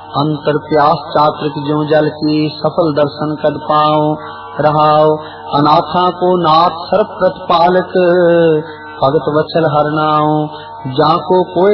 अंतर प्यास चात्रिक ज्यों जल की सफल दर्शन कद पाओ रहाओ अनाथा को नाथ सर्व प्रतिपालक भगत वत्सल हरनाओ जाको कोय